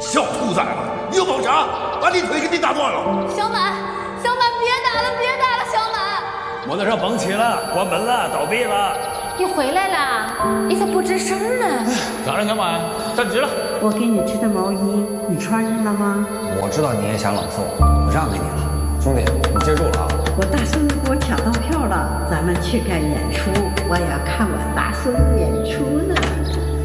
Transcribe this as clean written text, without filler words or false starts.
小兔崽子，你又跑啥？把你腿给你打断了！ 小满，别打了，别打了，小满！ 摩托车甭骑了，关门了，倒闭了。 你回来了？你咋不吱声呢？ 咋了，小满？站直了。 我给你织的毛衣，你穿上了吗？ 我知道你也想冷送，我让给你了。兄弟，你接住了啊！ 我大孙子给我抢到票了，咱们去看演出，我也要看我大孙子演出呢。